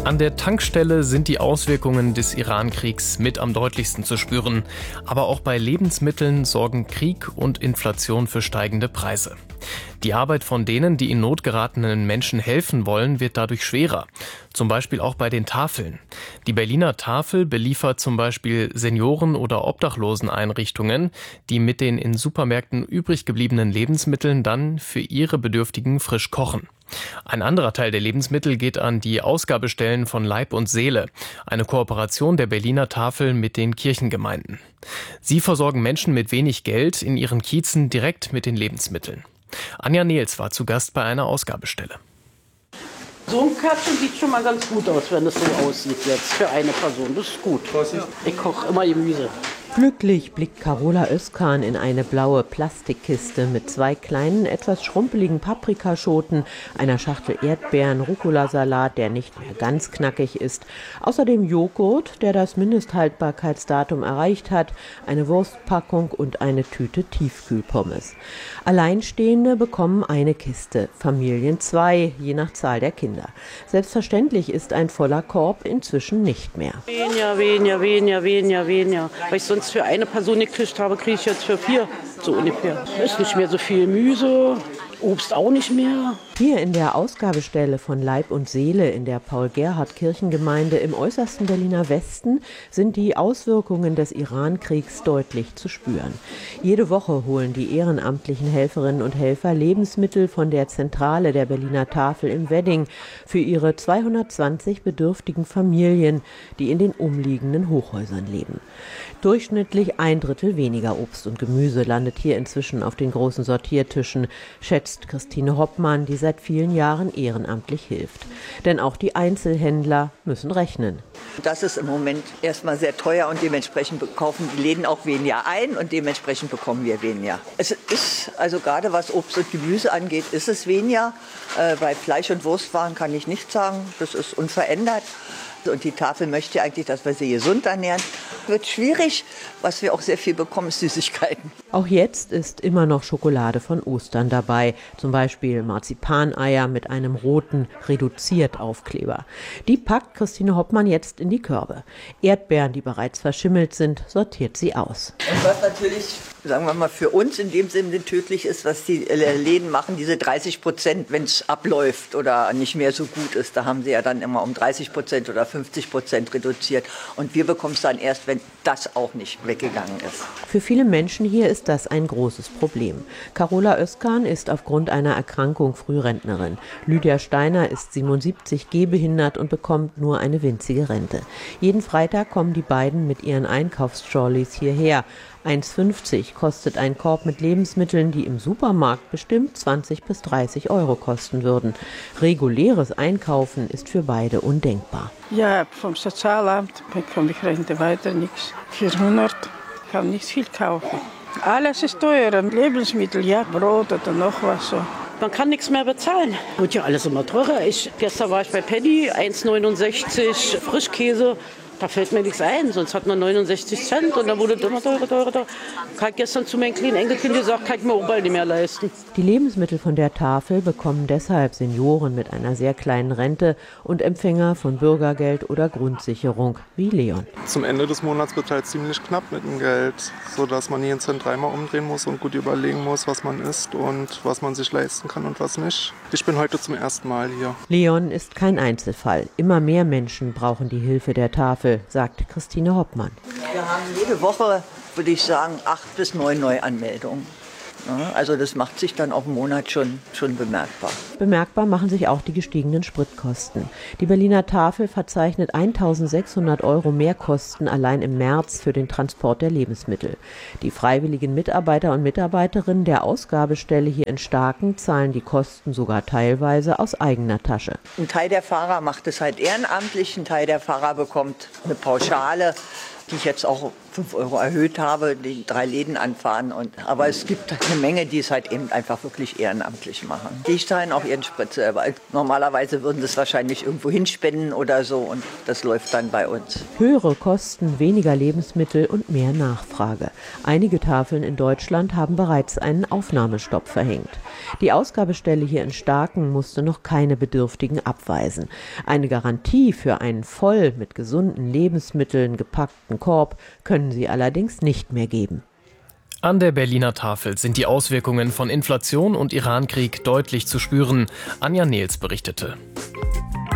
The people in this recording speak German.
An der Tankstelle sind die Auswirkungen des Iran-Kriegs mit am deutlichsten zu spüren. Aber auch bei Lebensmitteln sorgen Krieg und Inflation für steigende Preise. Die Arbeit von denen, die in Not geratenen Menschen helfen wollen, wird dadurch schwerer. Zum Beispiel auch bei den Tafeln. Die Berliner Tafel beliefert zum Beispiel Senioren- oder Obdachloseneinrichtungen, die mit den in Supermärkten übrig gebliebenen Lebensmitteln dann für ihre Bedürftigen frisch kochen. Ein anderer Teil der Lebensmittel geht an die Ausgabestellen von Leib und Seele, eine Kooperation der Berliner Tafel mit den Kirchengemeinden. Sie versorgen Menschen mit wenig Geld in ihren Kiezen direkt mit den Lebensmitteln. Anja Nehls war zu Gast bei einer Ausgabestelle. So ein Karton sieht schon mal ganz gut aus, wenn es so aussieht jetzt für eine Person. Das ist gut. Ich koche immer Gemüse. Glücklich blickt Carola Özkan in eine blaue Plastikkiste mit 2 kleinen, etwas schrumpeligen Paprikaschoten, einer Schachtel Erdbeeren, Rucola-Salat, der nicht mehr ganz knackig ist, außerdem Joghurt, der das Mindesthaltbarkeitsdatum erreicht hat, eine Wurstpackung und eine Tüte Tiefkühlpommes. Alleinstehende bekommen eine Kiste, Familien 2, je nach Zahl der Kinder. Selbstverständlich ist ein voller Korb inzwischen nicht mehr. Weniger. Weil ich sonst für eine Person gekriegt habe, kriege ich jetzt für 4, so ungefähr. Ist nicht mehr so viel Gemüse, Obst auch nicht mehr. Hier in der Ausgabestelle von Leib und Seele in der Paul-Gerhardt-Kirchengemeinde im äußersten Berliner Westen sind die Auswirkungen des Iran-Kriegs deutlich zu spüren. Jede Woche holen die ehrenamtlichen Helferinnen und Helfer Lebensmittel von der Zentrale der Berliner Tafel im Wedding für ihre 220 bedürftigen Familien, die in den umliegenden Hochhäusern leben. Durchschnittlich 1/3 weniger Obst und Gemüse landet hier inzwischen auf den großen Sortiertischen, schätzt Christine Hoppmann, die seit vielen Jahren ehrenamtlich hilft. Denn auch die Einzelhändler müssen rechnen. Das ist im Moment erstmal sehr teuer und dementsprechend kaufen die Läden auch weniger ein und dementsprechend bekommen wir weniger. Es ist, also gerade was Obst und Gemüse angeht, ist es weniger. Bei Fleisch- und Wurstwaren kann ich nicht sagen, das ist unverändert. Und die Tafel möchte eigentlich, dass wir sie gesund ernähren. Wird schwierig. Was wir auch sehr viel bekommen, ist Süßigkeiten. Auch jetzt ist immer noch Schokolade von Ostern dabei. Zum Beispiel Marzipaneier mit einem roten Reduziert-Aufkleber. Die packt Christine Hoppmann jetzt in die Körbe. Erdbeeren, die bereits verschimmelt sind, sortiert sie aus. Und was natürlich, sagen wir mal, für uns in dem Sinne tödlich ist, was die Läden machen, diese 30%, wenn es abläuft oder nicht mehr so gut ist. Da haben sie ja dann immer um 30% oder 50% reduziert. Und wir bekommen es dann erst, wenn das auch nicht weggegangen ist. Für viele Menschen hier ist das ein großes Problem. Carola Özkan ist aufgrund einer Erkrankung Frührentnerin. Lydia Steiner ist 77, gehbehindert und bekommt nur eine winzige Rente. Jeden Freitag kommen die beiden mit ihren Einkaufstrolleys hierher. 1,50 kostet ein Korb mit Lebensmitteln, die im Supermarkt bestimmt 20 bis 30 Euro kosten würden. Reguläres Einkaufen ist für beide undenkbar. Ja, vom Sozialamt bekomme ich Rente weiter nichts. 400, ich kann nicht viel kaufen. Alles ist teuer, Lebensmittel, ja, Brot oder noch was so. Man kann nichts mehr bezahlen. Wird ja alles immer teurer. Gestern war ich bei Penny, 1,69 Frischkäse. Da fällt mir nichts ein, sonst hat man 69 Cent und dann wurde es immer teurer. Ich habe gestern zu meinem kleinen Enkelkind gesagt, kann ich mir auch bald nicht mehr leisten. Die Lebensmittel von der Tafel bekommen deshalb Senioren mit einer sehr kleinen Rente und Empfänger von Bürgergeld oder Grundsicherung wie Leon. Zum Ende des Monats wird halt ziemlich knapp mit dem Geld, sodass man jeden Cent dreimal umdrehen muss und gut überlegen muss, was man isst und was man sich leisten kann und was nicht. Ich bin heute zum ersten Mal hier. Leon ist kein Einzelfall. Immer mehr Menschen brauchen die Hilfe der Tafel, sagt Christine Hoppmann. Wir haben jede Woche, würde ich sagen, 8 bis 9 Neuanmeldungen. Also das macht sich dann auch im Monat schon bemerkbar. Bemerkbar machen sich auch die gestiegenen Spritkosten. Die Berliner Tafel verzeichnet 1.600 Euro Mehrkosten allein im März für den Transport der Lebensmittel. Die freiwilligen Mitarbeiter und Mitarbeiterinnen der Ausgabestelle hier in Starken zahlen die Kosten sogar teilweise aus eigener Tasche. Ein Teil der Fahrer macht es halt ehrenamtlich, ein Teil der Fahrer bekommt eine Pauschale. die ich jetzt auch 5 € erhöht habe, die 3 Läden anfahren. Aber es gibt eine Menge, die es halt eben einfach wirklich ehrenamtlich machen. Die zahlen auch ihren Sprit selber. Normalerweise würden sie es wahrscheinlich irgendwo hinspenden oder so und das läuft dann bei uns. Höhere Kosten, weniger Lebensmittel und mehr Nachfrage. Einige Tafeln in Deutschland haben bereits einen Aufnahmestopp verhängt. Die Ausgabestelle hier in Staaken musste noch keine Bedürftigen abweisen. Eine Garantie für einen voll mit gesunden Lebensmitteln gepackten Korb können sie allerdings nicht mehr geben. An der Berliner Tafel sind die Auswirkungen von Inflation und Irankrieg deutlich zu spüren. Anja Nehls berichtete.